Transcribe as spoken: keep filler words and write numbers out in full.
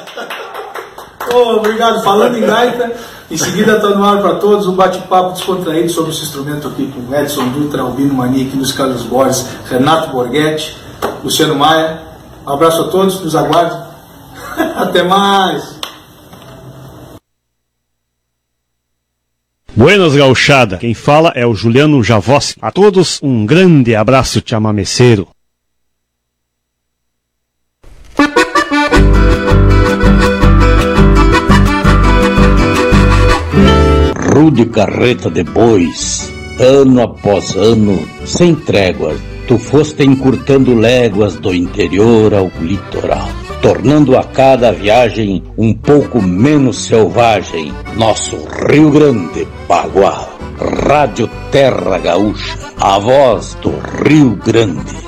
Oh, obrigado. Falando em gaita, em seguida está no ar para todos um bate-papo descontraído sobre esse instrumento aqui com Edson Dutra, Albino Manique, Luiz Carlos Borges, Renato Borghetti, Luciano Maia. Um abraço a todos, nos aguardem. Até mais. Buenas, gauchada. Quem fala é o Juliano Javossi. A todos um grande abraço chamameceiro. Rude carreta de bois, ano após ano, sem tréguas, tu foste encurtando léguas do interior ao litoral, tornando a cada viagem um pouco menos selvagem, nosso Rio Grande Bagual. Rádio Terra Gaúcha, a voz do Rio Grande.